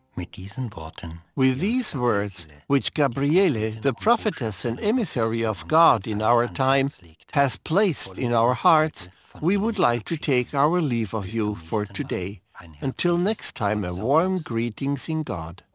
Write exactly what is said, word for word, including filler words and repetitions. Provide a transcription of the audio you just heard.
With these words, which Gabriele, the prophetess and emissary of God in our time, has placed in our hearts, we would like to take our leave of you for today. Until next time, a warm greetings in God.